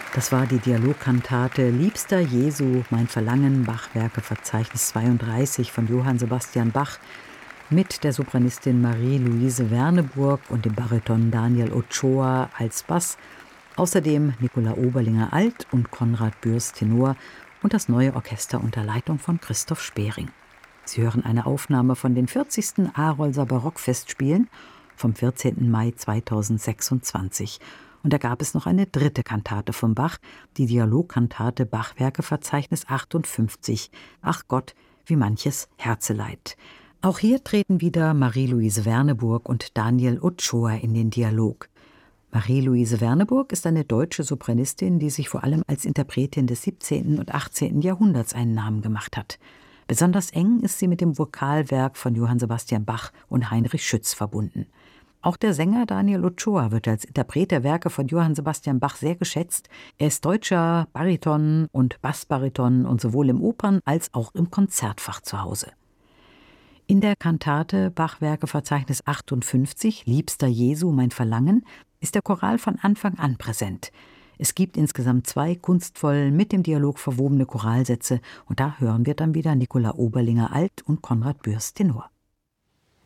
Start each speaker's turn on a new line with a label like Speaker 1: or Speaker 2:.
Speaker 1: Das war die Dialogkantate Liebster Jesu, mein Verlangen, Bachwerke Verzeichnis 32 von Johann Sebastian Bach mit der Sopranistin Marie-Louise Werneburg und dem Bariton Daniel Ochoa als Bass, außerdem Nicola Oberlinger Alt und Konrad Bürst Tenor und das neue Orchester unter Leitung von Christoph Spering. Sie hören eine Aufnahme von den 40. Arolser Barockfestspielen vom 14. Mai 2026. Und da gab es noch eine dritte Kantate von Bach, die Dialogkantate Bachwerke Verzeichnis 58, Ach Gott, wie manches Herzeleid. Auch hier treten wieder Marie-Louise Werneburg und Daniel Ochoa in den Dialog. Marie-Louise Werneburg ist eine deutsche Sopranistin, die sich vor allem als Interpretin des 17. und 18. Jahrhunderts einen Namen gemacht hat. Besonders eng ist sie mit dem Vokalwerk von Johann Sebastian Bach und Heinrich Schütz verbunden. Auch der Sänger Daniel Ochoa wird als Interpret der Werke von Johann Sebastian Bach sehr geschätzt. Er ist deutscher Bariton und Bassbariton und sowohl im Opern- als auch im Konzertfach zu Hause. In der Kantate Bachwerke Verzeichnis 58, Liebster Jesu, mein Verlangen, ist der Choral von Anfang an präsent. Es gibt insgesamt 2 kunstvoll mit dem Dialog verwobene Choralsätze und da hören wir dann wieder Nicola Oberlinger Alt und Konrad Bürst Tenor.